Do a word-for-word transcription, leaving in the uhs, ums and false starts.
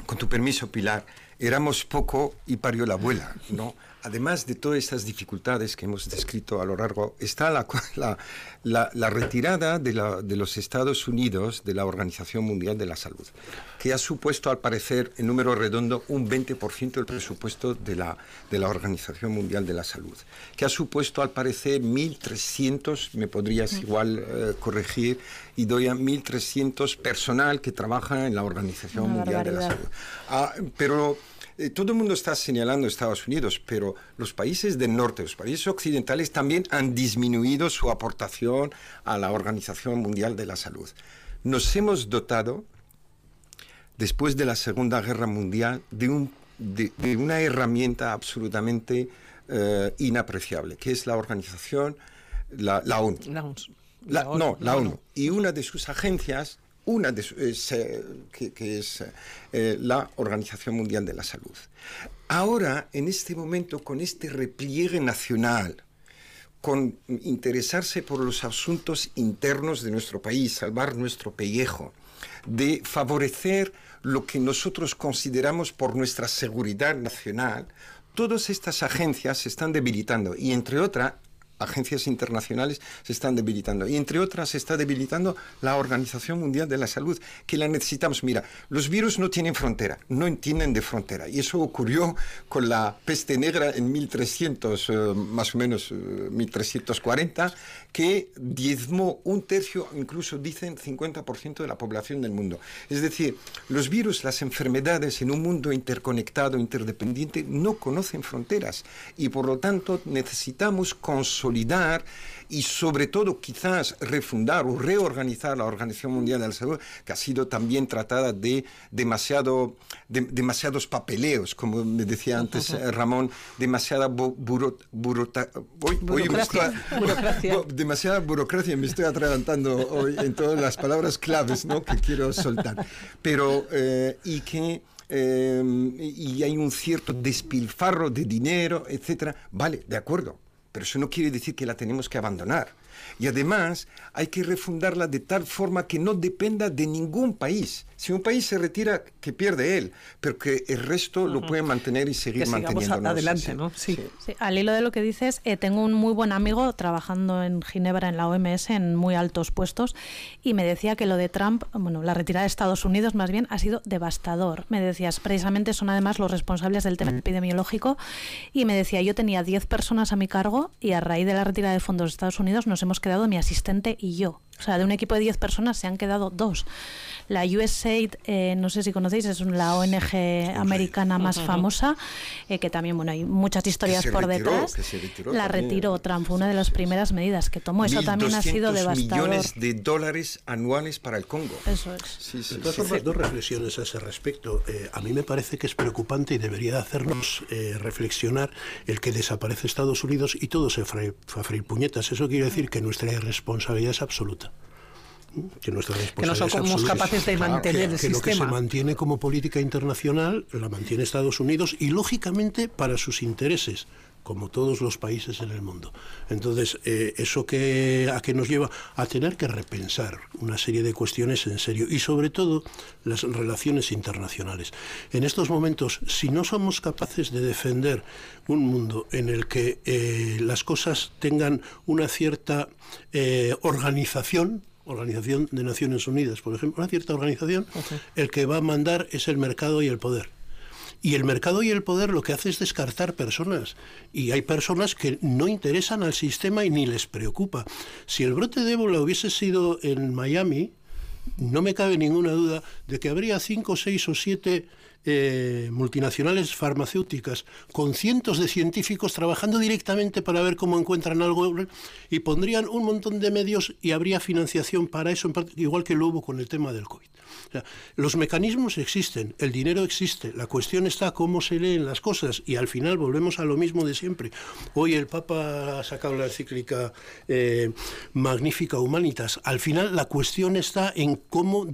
con tu permiso, Pilar, éramos poco y parió la abuela, ¿no? Además de todas estas dificultades que hemos descrito a lo largo, está la, la, la, la retirada de, la, de los Estados Unidos de la Organización Mundial de la Salud, que ha supuesto, al parecer, en número redondo, un veinte por ciento del presupuesto de la, de la Organización Mundial de la Salud, que ha supuesto, al parecer, mil trescientos, me podrías igual eh, corregir, y doy a mil trescientos personal que trabaja en la Organización Una Mundial barbaridad. de la Salud. Ah, pero... Eh, todo el mundo está señalando a Estados Unidos, pero los países del norte, los países occidentales también han disminuido su aportación a la Organización Mundial de la Salud. Nos hemos dotado, después de la Segunda Guerra Mundial, de, un, de, de una herramienta absolutamente eh, inapreciable, que es la organización, la, la ONU. La ONU. La, La ONU. no, la ONU. Y una de sus agencias... una de, es, eh, que, que es eh, la Organización Mundial de la Salud. Ahora, en este momento, con este repliegue nacional, con interesarse por los asuntos internos de nuestro país, salvar nuestro pellejo, de favorecer lo que nosotros consideramos por nuestra seguridad nacional, todas estas agencias se están debilitando, y entre otras, agencias internacionales se están debilitando, y entre otras se está debilitando la Organización Mundial de la Salud, que la necesitamos. Mira, los virus no tienen frontera, no entienden de frontera, y eso ocurrió con la peste negra en mil trescientos, eh, más o menos eh, mil trescientos cuarenta, que diezmó un tercio, incluso dicen cincuenta por ciento de la población del mundo. Es decir, los virus, las enfermedades en un mundo interconectado, interdependiente, no conocen fronteras, y por lo tanto necesitamos consolidar consolidar y sobre todo quizás refundar o reorganizar la Organización Mundial de la Salud, que ha sido también tratada de, demasiado, de demasiados papeleos, como me decía antes uh-huh. Ramón, demasiada bu buro burota hoy, burocracia. Hoy me estoy, burocracia. demasiada burocracia, me estoy atragantando hoy en todas las palabras claves, ¿no?, que quiero soltar. Pero, eh, y que eh, y hay un cierto despilfarro de dinero, etcétera. Vale, de acuerdo. Pero eso no quiere decir que la tenemos que abandonar. Y además hay que refundarla de tal forma que no dependa de ningún país. Si un país se retira, que pierde él, pero que el resto uh-huh. lo puede mantener y seguir que manteniéndonos. Adelante, sí, ¿no? Sí. Sí. Sí, al hilo de lo que dices, eh, tengo un muy buen amigo trabajando en Ginebra, en la O M S, en muy altos puestos, y me decía que lo de Trump, bueno, la retirada de Estados Unidos más bien, ha sido devastador. Me decías, precisamente son además los responsables del tema epidemiológico, y me decía, yo tenía diez personas a mi cargo y a raíz de la retirada de fondos de Estados Unidos nos hemos quedado mi asistente y yo. O sea, de un equipo de diez personas se han quedado dos. La U S A I D, eh, no sé si conocéis, es la O N G americana más famosa, eh, que también, bueno, hay muchas historias por retiró, detrás. Retiró la también. retiró Trump, fue una de las primeras medidas que tomó. Eso también ha sido devastador. millones de dólares anuales para el Congo. Eso es. Sí, sí, de todas sí, formas, sí. dos reflexiones a ese respecto. Eh, a mí me parece que es preocupante y debería hacernos eh, reflexionar el que desaparece Estados Unidos y todo se fue a freír puñetas. Eso quiere decir que nuestra irresponsabilidad es absoluta. Que, nuestra que no somos capaces de mantener que, el que sistema. Lo que se mantiene como política internacional la mantiene Estados Unidos y lógicamente para sus intereses, como todos los países en el mundo. Entonces, eh, ¿eso que, a qué nos lleva? A tener que repensar una serie de cuestiones en serio y sobre todo las relaciones internacionales. En estos momentos, si no somos capaces de defender un mundo en el que eh, las cosas tengan una cierta eh, organización, Organización de Naciones Unidas, por ejemplo, una cierta organización, okay. El que va a mandar es el mercado y el poder. Y el mercado y el poder lo que hace es descartar personas. Y hay personas que no interesan al sistema y ni les preocupa. Si el brote de ébola hubiese sido en Miami, no me cabe ninguna duda de que habría cinco, seis o siete eh, multinacionales farmacéuticas con cientos de científicos trabajando directamente para ver cómo encuentran algo y pondrían un montón de medios y habría financiación para eso, igual que lo hubo con el tema del COVID. O sea, los mecanismos existen, el dinero existe, la cuestión está cómo se leen las cosas y al final volvemos a lo mismo de siempre. Hoy el Papa ha sacado la encíclica eh, Magnificat Humanitas. Al final la cuestión está en cómo